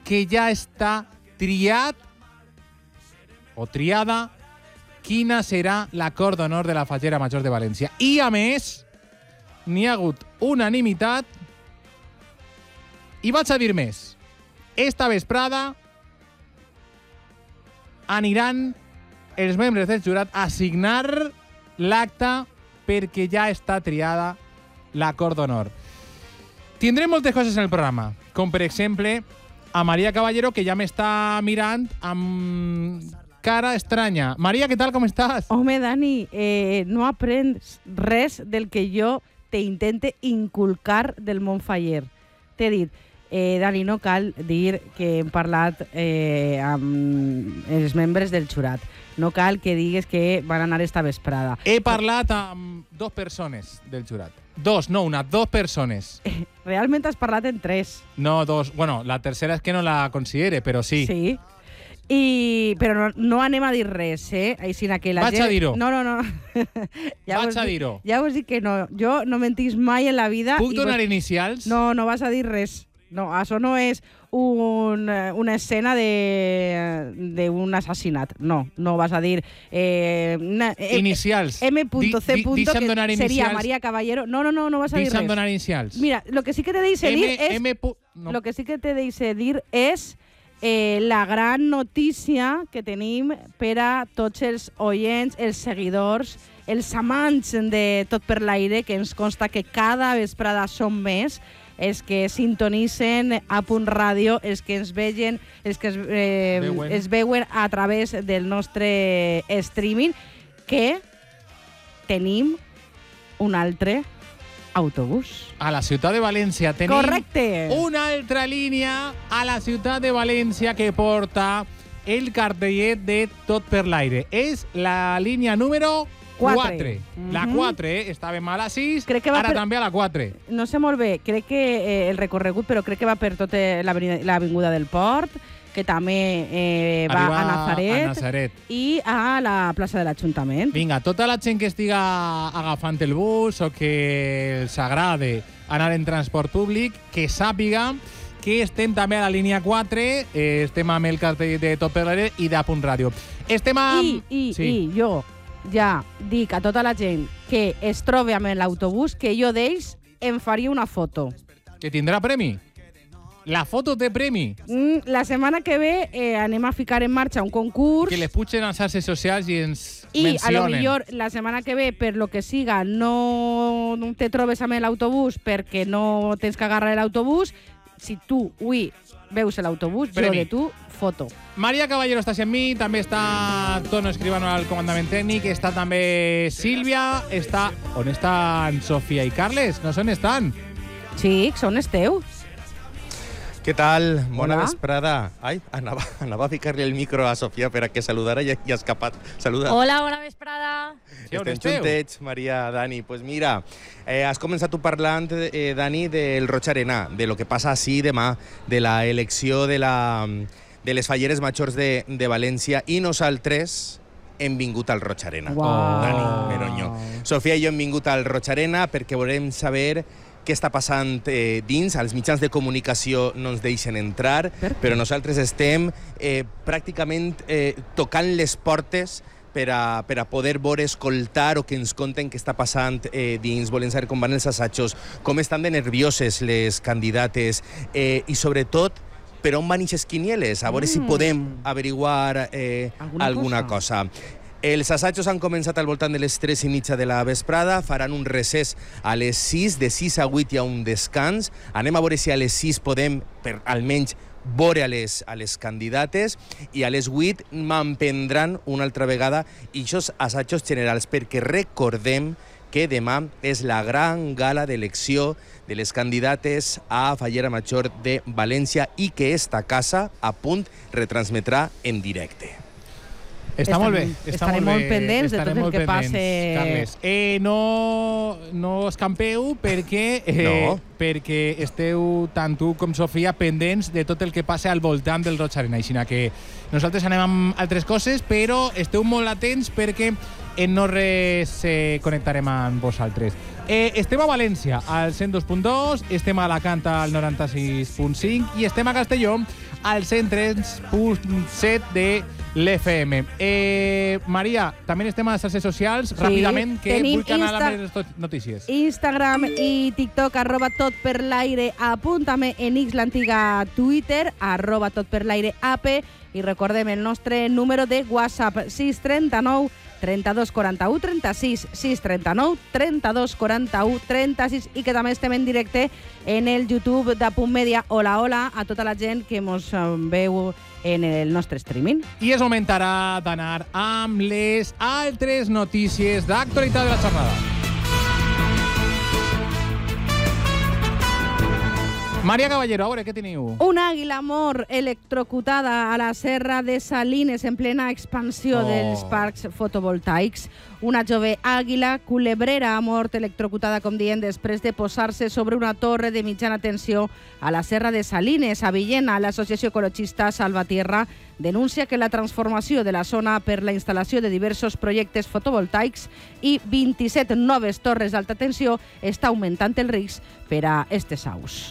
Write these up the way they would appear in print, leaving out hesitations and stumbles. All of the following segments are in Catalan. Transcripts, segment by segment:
que ja està triat o triada quina serà l'acord d'honor de la Fallera Major de València. I, a més, n'hi ha hagut unanimitat i vaig a dir més. Esta vesprada aniran els membres del jurat a signar l'acte perquè ja està triada l'acord d'honor. Tindrem moltes coses en el programa, com per exemple a Maria Caballero, que ja m'està mirant amb cara estranya. Maria, què tal, com estàs? Home, Dani, no aprens res del que jo te intente inculcar del món faller. T'he dit, Dani, no cal dir que hem parlat amb els membres del jurat. No cal que digues que van anar esta vesprada. He parlat amb 2 persones del jurat. 2, no una, 2 persones. Realment has parlat en 3. No, 2. Bueno, la tercera és que no la considere, però sí. Sí. Però no anem a dir res, Així que la Vaig gent... a dir-ho. No. Vaig a dir-ho. Ja vos dic que no. Jo no mentís mai en la vida. Puc donar inicials? No vas a dir res. No, això no és una escena d'un assassinat. No vas a dir... inicials. M.C. Deixa'm donar inicials. Seria Maria Caballero. No vas a dir res. Deixa'm donar inicials. Mira, lo que sí que te deixe dir és... Lo que sí que te deixe dir és la gran notícia que tenim per a tots els oients, els seguidors, els amants de Tot per l'aire, que ens consta que cada vesprada són més, els que sintonitzen a Punt Ràdio, els que ens veuen, els que es veuen a través del nostre streaming, que tenim un altre autobús. A la ciutat de València tenim una altra línia a la ciutat de València que porta el cartellet de Tot per l'aire. És la línia número 4. La 4, estàvem a la 6, ara també a la 4. No sé molt bé, crec que el recorregut, però crec que va per tota l'avinguda del Port, que també va a Nazaret i a la plaça de l'Ajuntament. Vinga, tota la gent que estiga agafant el bus o que els agrade anar en transport públic, que sàpiga que estem també a la línia 4, estem amb el cartell de Tot per l'aire i de Punt Ràdio. Estem amb... I jo ja dic a tota la gent que es trobi amb l'autobús que jo d'ells em faria una foto. Que tindrà premi? La foto té premi? La setmana que ve anem a ficar en marxa un concurs. Que les pugen a les xarxes socials i ens mencionen. I a lo millor la setmana que ve, per lo que siga, no te trobes amb l'autobús perquè no tens que agarrar l'autobús. Si tu avui veus l'autobús, jo de tu, foto. Maria Caballero està amb mi, també està Tono Escribano al comandament tècnic, està també Sílvia, està... On estan Sofia i Carles? No sé on estan. Xic, són els teus. Què tal? Bona vesprada. Ai, anava a ficar-li el micro a Sofia per a que saludara i ha escapat. Saluda. Hola, bona vesprada. Estem juntets, Maria, Dani. Pues mira, has començat tu parlant, Dani, del Roig Arena, de lo que passa així demà, de la elecció de les Falleres Majors de València, i nosaltres hem vingut al Roig Arena. Dani Meroño. Sofia i jo hem vingut al Roig Arena perquè volem saber què està passant dins. Els mitjans de comunicació no ens deixen entrar, però nosaltres estem pràcticament tocant les portes per a poder veure, escoltar o que ens conten què està passant dins. Volem saber com van els assajos, com estan de nervioses les candidates i, sobretot, per on van aquestes quinieles, a veure si podem averiguar alguna cosa. Els assajos han començat al voltant de les 3:30 de la vesprada, faran un recés a les 6, de 6 a 8 hi ha un descans. Anem a veure si a les 6 podem, per almenys, veure a les candidates, i a les 8 m'emprendran una altra vegada aquests assajos generals, perquè recordem que demà és la gran gala d'elecció de les candidates a Fallera Major de València i que esta casa a Punt retransmetrà en directe. Està molt bé. Estarem molt pendents de tot el que passe. Carles. No escampeu perquè esteu tant tu com Sofia pendents de tot el que passa al voltant del Roig Arena. Així que nosaltres anem amb altres coses, però esteu molt atents perquè en no res connectarem amb vosaltres. Estem a València, al 102.2, estem a Alacant, al 96.5 i estem a Castelló, al 103.7 de l'FM. Maria, també estem a les xarxes socials. Sí, ràpidament, que vull que anar a les notícies. Instagram i TikTok, @totperlaire. Apúntame en X, l'antiga Twitter, @totperlaireap. I recordem el nostre número de WhatsApp, 639 32 41 36, 639 32 41 36, i que també estem en directe en el YouTube de Punt Media. Hola a tota la gent que mos veu en el nostre streaming. I és moment ara d'anar amb les altres notícies d'actualitat de la jornada. Maria Caballero, a veure, què teniu? Una àguila mor electrocutada a la serra de Salines en plena expansió dels parcs fotovoltaics. Una jove àguila culebrera ha mort electrocutada, com dient, després de posar-se sobre una torre de mitjana tensió a la serra de Salines, a Villena. L'associació ecologista Salvatierra denuncia que la transformació de la zona per la instal·lació de diversos projectes fotovoltaics i 27 noves torres d'alta tensió està augmentant el risc per a estes aus.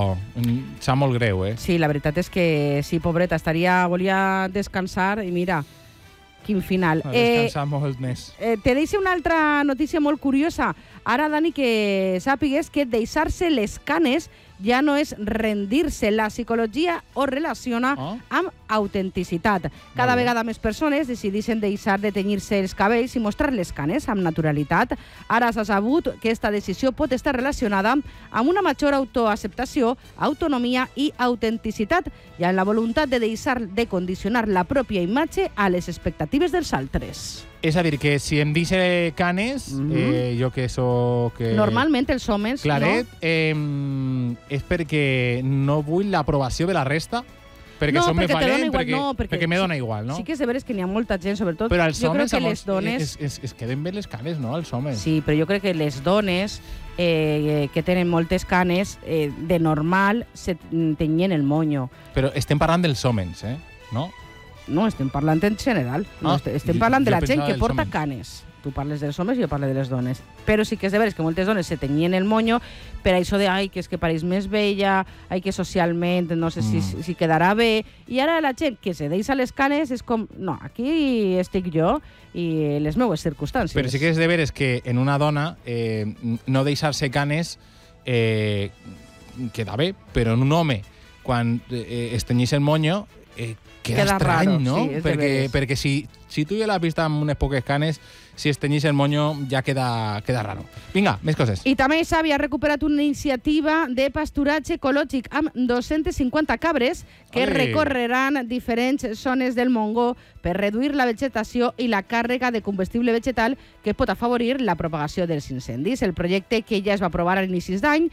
Sap molt greu, eh? Sí, la veritat és que sí, pobreta, volia descansar i mira, quin final. Descansar molt més. Te deixo una altra notícia molt curiosa. Ara, Dani, que sàpigues que deixar-se les canes ja no és rendir-se. La psicologia ho relaciona amb autenticitat. Cada vegada més persones decideixen deixar de tenyir-se els cabells i mostrar les canes amb naturalitat. Ara s'ha sabut que aquesta decisió pot estar relacionada amb una major autoacceptació, autonomia i autenticitat, i amb la voluntat de deixar de condicionar la pròpia imatge a les expectatives dels altres. És a dir, que si em deixe canes, jo que soc... Normalment els homes, claret, no? És perquè no vull l'aprovació de la resta, perquè som més valent, perquè me dona igual, no? Sí que és de veres que n'hi ha molta gent, sobretot... Però els homes, que les dones... es queden bé les canes, no?, els homes. Sí, però jo crec que les dones que tenen moltes canes, de normal, se tenyien el monyo. Però estem parlant dels homes, no? No, estem parlant en general. Estem parlant de la gent que porta canes. Tu parles dels homes i jo parlo de les dones. Però sí que és de veres que moltes dones se tenyien el monyo per això de que és que pareix més vella, que socialment no sé si quedarà bé. I ara la gent que se deixa les canes és com, no, aquí estic jo i les meues circumstàncies. Però sí que és de veres que en una dona no deixar-se canes queda bé, però en un home, quan es tenyís el monyo, queda estrany, raro, no? Sí, perquè si tu ja l'has vist amb unes poques canes, si es tenyís el monyo ja queda raro. Vinga, més coses. I també Xavi ha recuperat una iniciativa de pasturatge ecològic amb 250 cabres que recorreran diferents zones del Montgó per reduir la vegetació i la càrrega de combustible vegetal que pot afavorir la propagació dels incendis. El projecte, que ja es va aprovar a inicis d'any,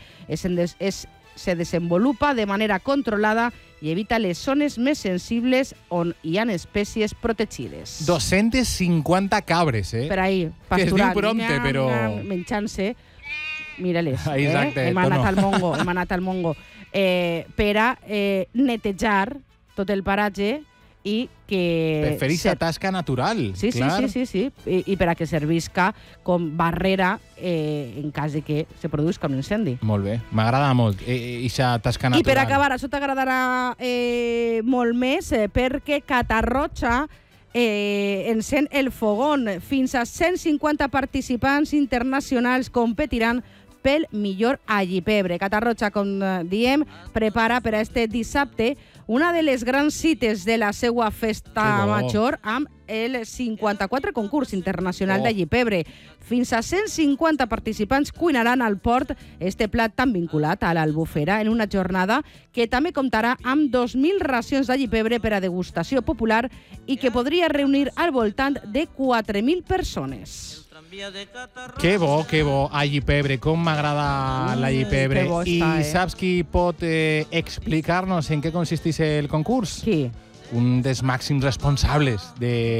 se desenvolupa de manera controlada i evita les zones més sensibles on hi ha espècies protegides. 250 cabres, Per ahir, pasturant. Que es diu prompte, però... Menjant-se. Mira-les. Exacte. Hem anat al Mongo. Per a netejar tot el paratge i que... Per fer aquesta tasca natural. Sí. I per a que servisca com barrera en cas de que se produïsca un incendi. Molt bé, m'agrada molt aquesta tasca natural. I per acabar, això t'agradarà molt més perquè Catarroja encén el fogón. Fins a 150 participants internacionals competiran pel millor allipebre. Catarroja, com diem, prepara per a este dissabte una de les grans cites de la seva festa major amb el 54 concurs internacional d'allipebre. Fins a 150 participants cuinaran al port este plat tan vinculat a l'Albufera en una jornada que també comptarà amb 2.000 racions d'allipebre per a degustació popular i que podria reunir al voltant de 4.000 persones. Que bo, allipebre, com m'agrada l'allipebre. I saps qui pot explicar-nos en què consisteix el concurs? Qui? un dels màxims responsables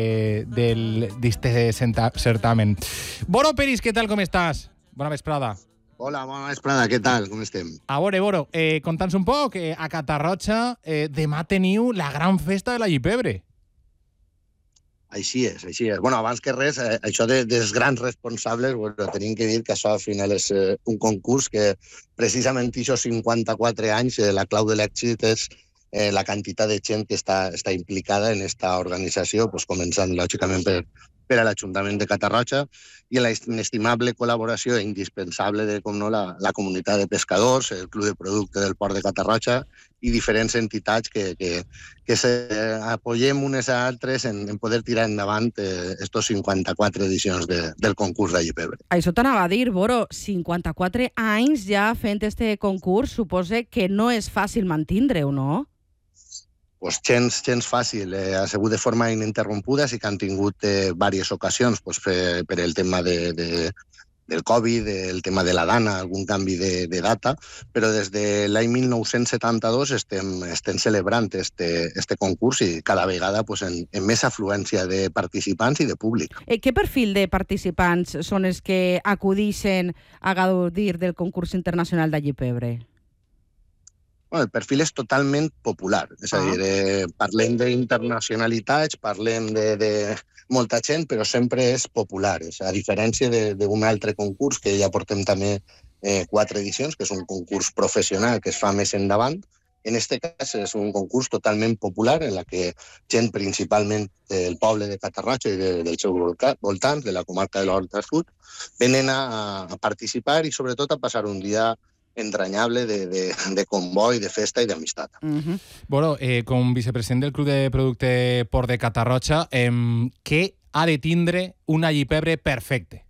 d'este certamen. Boro Peris, què tal, com estàs? Bona vesprada. Hola, bona vesprada, què tal? Com estem? A veure, Boro, conta'ns un poc, a Catarroja demà teniu la gran festa de la Llipebre. Així és, així és. Bueno, abans que res, això dels grans responsables, bueno, tenim que dir que això al final és un concurs que precisament aquests 54 anys la clau de l'èxit és la quantitat de gent que està implicada en aquesta organització, doncs, començant lògicament per a l'Ajuntament de Catarroja i la inestimable col·laboració indispensable de, com no, la comunitat de pescadors, el Club de Producte del Port de Catarroja i diferents entitats que apoyem unes a altres en poder tirar endavant estos 54 edicions del concurs de Llipebre. Això t'anava a dir, Boro, 54 anys ja fent este concurs, suposa que no és fàcil mantindre-ho, no? Pues gens fàcil. Ha sigut de forma ininterrompuda, sí que han tingut diverses ocasions pues, per el tema del Covid, el tema de la dana, algun canvi de data, però des de l'any 1972 estem celebrant este concurs i cada vegada pues, en més afluència de participants i de públic. Què perfil de participants són els que acudixen a gaudir del concurs internacional de Llipebre? Bueno, el perfil és totalment popular, és a dir, parlem d'internacionalitats, parlem de molta gent, però sempre és popular, a diferència d'un altre concurs que ja portem també 4 edicions, que és un concurs professional que es fa més endavant. En aquest cas és un concurs totalment popular en la que gent principalment del poble de Catarroja i dels seus voltants, de la comarca de l'Horta Sud, venen a participar i sobretot a passar un dia entranyable de comboi, de festa i d'amistat. Bueno, com vicepresident del Club de Producte Port de Catarroja, què ha de tindre una Llipebre perfecte?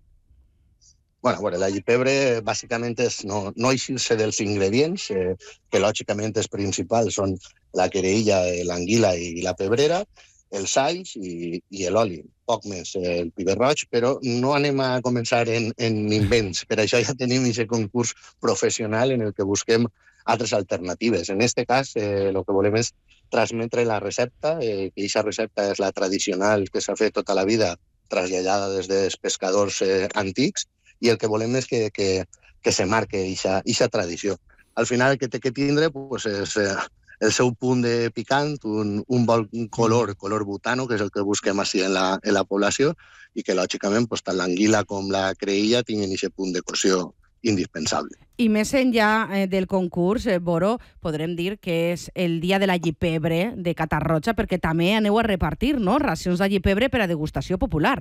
Bueno, la Llipebre bàsicament és no eixir-se dels ingredients, que lògicament és principal, són la querella, l'anguila i la pebrera, els alls i l'oli, poc més el piber roig, però no anem a començar en invents. Per això ja tenim aquest concurs professional en el que busquem altres alternatives. En aquest cas, el que volem és transmetre la recepta, que aquesta recepta és la tradicional que s'ha fet tota la vida, traslladada des dels pescadors antics, i el que volem és que se marque aquesta tradició. Al final el que té que tindre pues, és el seu punt de picant, un bon color butano, que és el que busquem així en la població, i que, lògicament, pues, tant l'anguila com la creïlla tinguin aquest punt de cocció indispensable. I més enllà del concurs, Boro, podrem dir que és el dia de la Llipebre de Catarroja, perquè també aneu a repartir, no?, racions de Llipebre per a degustació popular.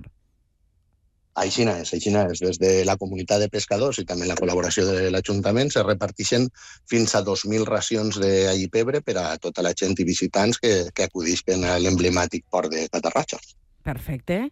Així és. Des de la comunitat de pescadors i també la col·laboració de l'Ajuntament se reparteixen fins a 2.000 racions de Llipebre per a tota la gent i visitants que acudisquen a l'emblemàtic port de Catarroja. Perfecte.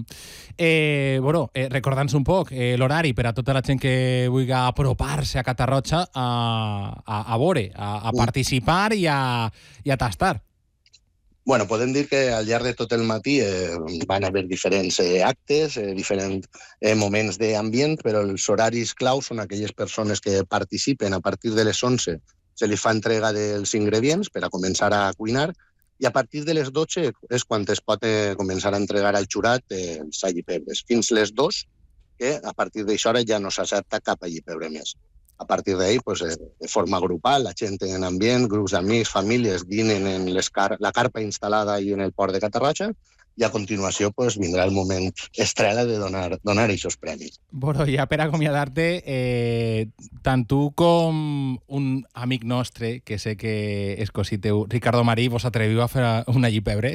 Bueno, recordant-nos un poc l'horari per a tota la gent que vulgui apropar-se a Catarroja a veure, a participar i a tastar. Bueno, podem dir que al llarg de tot el matí van haver diferents actes, diferents moments d'ambient, però els horaris claus són aquelles persones que participen a partir de les 11. Se li fa entrega dels ingredients per a començar a cuinar i a partir de les 12 és quan es pot començar a entregar al jurat els allipebres. Fins les 2, que a partir d'això ja no s'accepta cap allipebre més. A partir d'ahí, pues, de forma grupal, la gent en ambient, grups d'amics, famílies, dinen en la carpa instal·lada i en el port de Catarroja, i a continuació pues, vindrà el moment estrella de donar aquests premis. Bueno, ja per acomiadar-te, tant tu com un amic nostre, que sé que és cositeu, Ricardo Marí, vos atreviu a fer una Llipebre?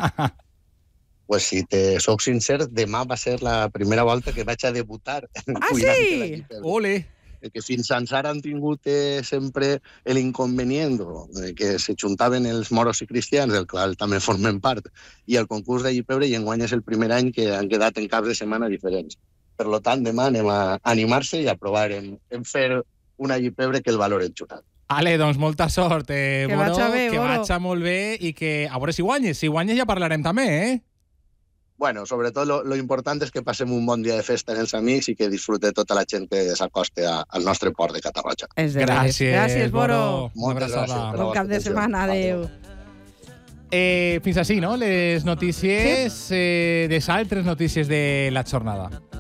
Pues si te soc sincer, demà va ser la primera volta que vaig a debutar cuinant sí? la Llipebre. Ole! Que fins ara han tingut sempre l'inconvenient que se juntaven els moros i cristians, del qual també formem part, i el concurs de Llipebre, i enguany és el primer any que han quedat en caps de setmana diferents. Per tant, demà anem a animar-se i a provar en fer una Llipebre que el valor el jurat. Ale, doncs molta sort, Boro, que Boro. vaig molt bé i que a veure si guanyes. Si guanyes ja parlarem també, Bueno, sobretot lo important és que passem un bon dia de festa amb els amics i que disfrute tota la gent que s'acosta al nostre port de Catarroja. Gràcies, Boro. Moltes gràcies. Bon cap de setmana, adéu. Fins així, no? Les notícies, les altres notícies de la jornada.